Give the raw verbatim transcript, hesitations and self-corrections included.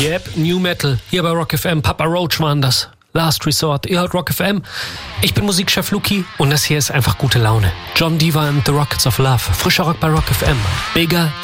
Yep, New Metal. Hier bei Rock F M. Papa Roach waren das. Last Resort. Ihr hört Rock F M. Ich bin Musikchef Luki und das hier ist einfach gute Laune. John Diva and the Rockets of Love. Frischer Rock bei Rock F M. Bigger